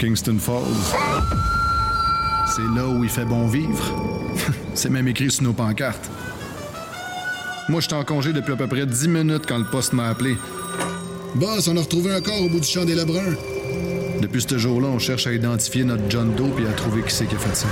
Kingston Falls. C'est là où il fait bon vivre. C'est même écrit sur nos pancartes. Moi, j'étais en congé depuis à peu près 10 minutes quand le poste m'a appelé. Boss, on a retrouvé un corps au bout du champ des Lebrun. Depuis ce jour-là, on cherche à identifier notre John Doe et à trouver qui c'est qui a fait ça.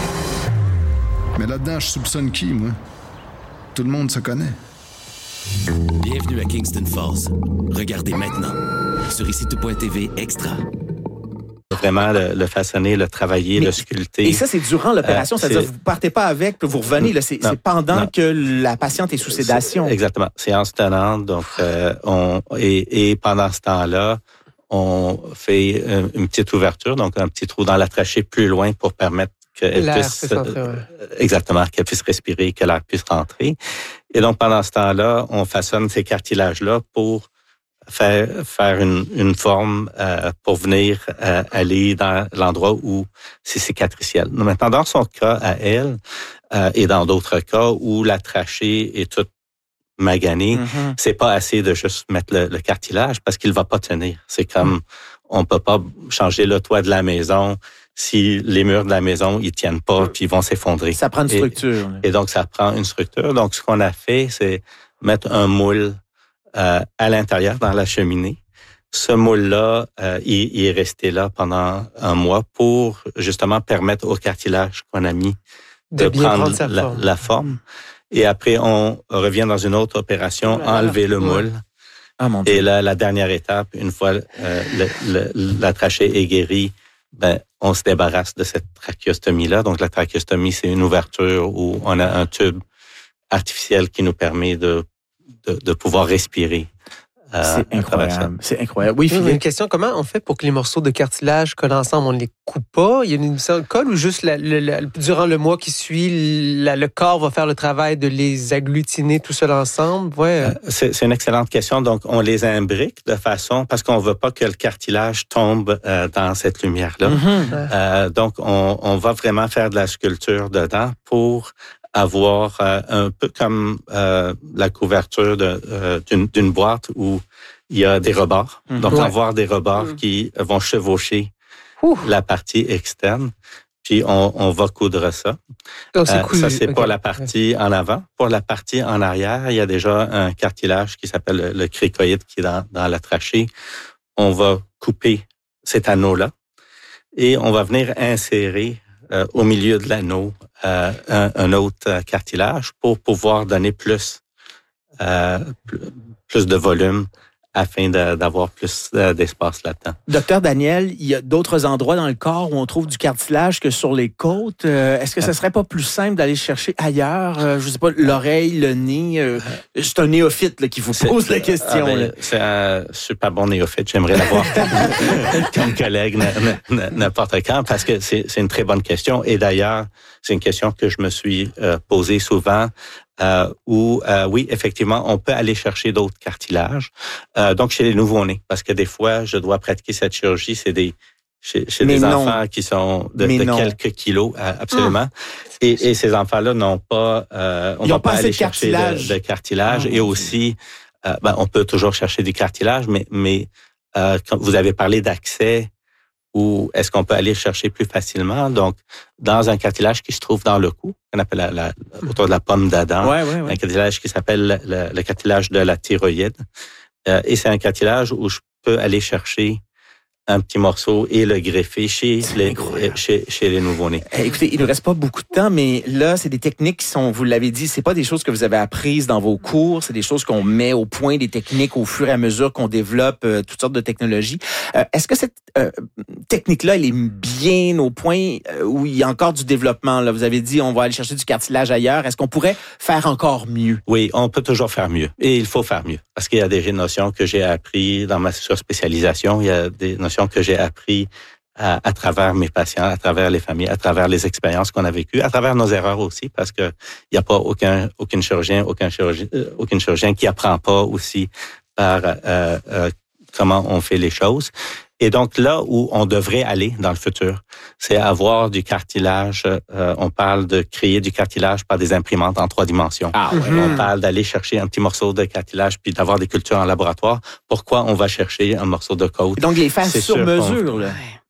Mais là-dedans, je soupçonne qui, moi? Tout le monde se connaît. Bienvenue à Kingston Falls. Regardez maintenant sur ICITO.tv Extra. Vraiment le façonner, le travailler, le sculpter. Et ça, c'est durant l'opération, c'est-à-dire vous partez pas avec, puis vous revenez, là, c'est pendant que la patiente est sous sédation. Exactement, séance tenante. Donc, et pendant ce temps-là, on fait une petite ouverture, donc un petit trou dans la trachée plus loin pour permettre qu'elle puisse exactement, qu'elle puisse respirer, que l'air puisse rentrer. Et donc, pendant ce temps-là, on façonne ces cartilages-là pour faire une forme pour venir aller dans l'endroit où c'est cicatriciel. Maintenant, dans son cas à elle, et dans d'autres cas où la trachée est toute maganée, c'est pas assez de juste mettre le cartilage parce qu'il va pas tenir. C'est comme, on peut pas changer le toit de la maison si les murs de la maison, ils tiennent pas puis ils vont s'effondrer. Ça prend une structure. Et donc, ça prend une structure. Donc, ce qu'on a fait, c'est mettre un moule à l'intérieur, dans la cheminée. Ce moule-là, il est resté là pendant un mois pour justement permettre au cartilage qu'on a mis de prendre la forme. Et après, on revient dans une autre opération, enlever le moule. Ah, mon Dieu. Et là, la dernière étape, une fois la trachée est guérie, on se débarrasse de cette trachéostomie-là. Donc, la trachéostomie, c'est une ouverture où on a un tube artificiel qui nous permet de pouvoir respirer. C'est incroyable. C'est incroyable. Oui, Philippe. Une question, comment on fait pour que les morceaux de cartilage collent ensemble? On ne les coupe pas? Il y a une colle ou juste durant le mois qui suit, le corps va faire le travail de les agglutiner tout seul ensemble? Ouais. C'est une excellente question. Donc, on les imbrique de façon, parce qu'on ne veut pas que le cartilage tombe dans cette lumière-là. Donc, on va vraiment faire de la sculpture dedans pour avoir un peu comme la couverture d'une boîte où il y a des rebords. Donc, avoir des rebords qui vont chevaucher la partie externe. Puis, on va coudre ça. Donc, ça, c'est pour la partie en avant. Pour la partie en arrière, il y a déjà un cartilage qui s'appelle le cricoïde qui est dans la trachée. On va couper cet anneau-là et on va venir insérer au milieu de l'anneau un autre cartilage pour pouvoir donner plus de volume afin d'avoir plus d'espace là-dedans. Docteur Daniel, il y a d'autres endroits dans le corps où on trouve du cartilage que sur les côtes. Est-ce que ça serait pas plus simple d'aller chercher ailleurs? Je sais pas, l'oreille, le nez. C'est un néophyte là, qui vous pose la question. C'est un super bon néophyte. J'aimerais l'avoir comme collègue n'importe quand parce que c'est une très bonne question. Et d'ailleurs, c'est une question que je me suis posée souvent. Oui, effectivement, on peut aller chercher d'autres cartilages. Donc, chez les nouveau-nés, parce que des fois, je dois pratiquer cette chirurgie, c'est chez des enfants qui sont de quelques kilos, absolument. Et ces enfants-là n'ont pas, on va pas aller chercher de cartilage. Et aussi, on peut toujours chercher du cartilage, mais quand vous avez parlé d'accès, ou est-ce qu'on peut aller chercher plus facilement? Donc, dans un cartilage qui se trouve dans le cou, qu'on appelle autour de la pomme d'Adam, un cartilage qui s'appelle le cartilage de la thyroïde. Et c'est un cartilage où je peux aller chercher un petit morceau et le greffer chez les nouveau-nés. Écoutez, il ne nous reste pas beaucoup de temps, mais là, c'est des techniques qui sont, vous l'avez dit, c'est pas des choses que vous avez apprises dans vos cours, c'est des choses qu'on met au point, des techniques au fur et à mesure qu'on développe toutes sortes de technologies. Est-ce que cette technique-là, elle est bien au point où il y a encore du développement? Là, vous avez dit, on va aller chercher du cartilage ailleurs. Est-ce qu'on pourrait faire encore mieux? Oui, on peut toujours faire mieux. Et il faut faire mieux. Parce qu'il y a des notions que j'ai apprises dans ma surspécialisation. Il y a des notions que j'ai appris à travers mes patients, à travers les familles, à travers les expériences qu'on a vécues, à travers nos erreurs aussi, parce que il y a pas aucun chirurgien qui apprend pas aussi par comment on fait les choses. Et donc là où on devrait aller dans le futur, c'est avoir du cartilage. On parle de créer du cartilage par des imprimantes en 3 dimensions. On parle d'aller chercher un petit morceau de cartilage puis d'avoir des cultures en laboratoire. Pourquoi on va chercher un morceau de côte? Et donc les faire sur mesure. Là.